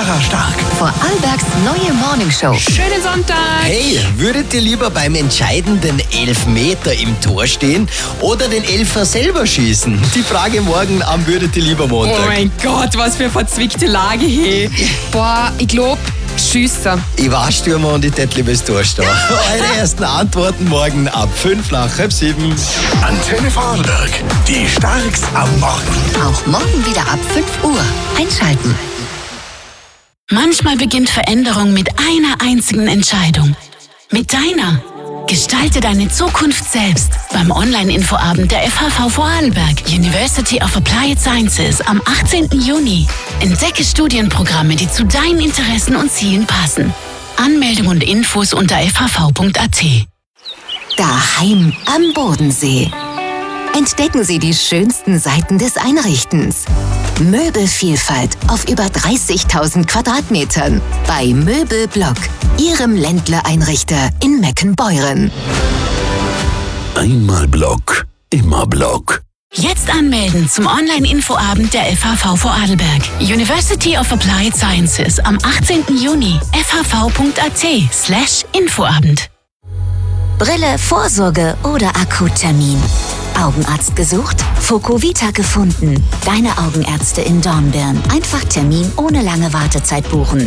Sarah Stark. Vorarlbergs neue Morningshow. Schönen Sonntag! Hey, würdet ihr lieber beim entscheidenden Elfmeter im Tor stehen oder den Elfer selber schießen? Die Frage morgen am Würdet ihr lieber Montag. Oh mein Gott, was für eine verzwickte Lage hier. Boah, ich glaub, Schüsse. Ich war Stürmer und ich tät lieber das Tor stehen. Eure ersten Antworten morgen ab 5 nach 6:30. Antenne Vorarlberg. Die Starks am Morgen. Auch morgen wieder ab 5 Uhr. Einschalten. Manchmal beginnt Veränderung mit einer einzigen Entscheidung. Mit deiner. Gestalte deine Zukunft selbst beim Online-Infoabend der FHV Vorarlberg, University of Applied Sciences am 18. Juni. Entdecke Studienprogramme, die zu deinen Interessen und Zielen passen. Anmeldung und Infos unter fhv.at. Daheim am Bodensee. Entdecken Sie die schönsten Seiten des Einrichtens. Möbelvielfalt auf über 30.000 Quadratmetern bei Möbelblock, Ihrem Ländler-Einrichter in Meckenbeuren. Einmal Block, immer Block. Jetzt anmelden zum Online-Infoabend der FHV Vorarlberg, University of Applied Sciences am 18. Juni, fhv.at/Infoabend. Brille, Vorsorge oder Akuttermin. Augenarzt gesucht? Focovita gefunden. Deine Augenärzte in Dornbirn. Einfach Termin ohne lange Wartezeit buchen.